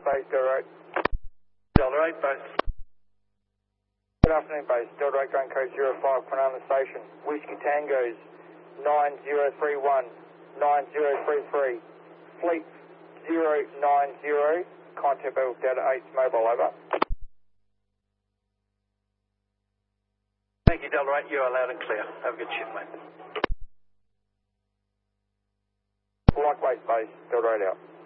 base, Delta 8. Delta 8, base. Good afternoon, base. Delta 8, going code 05, Quinana Station. Whiskey Tango's 9031, 9033. Fleet 090, contact with Delta 8's mobile, over. Thank you, Delta 8. You are loud and clear. Have a good shift, mate. Likewise, base. Delta 8 out.